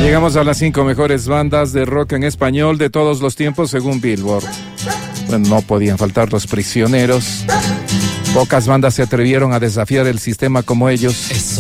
Llegamos a las 5 mejores bandas de rock en español de todos los tiempos según Billboard. Bueno, no podían faltar Los Prisioneros. Pocas bandas se atrevieron a desafiar el sistema como ellos.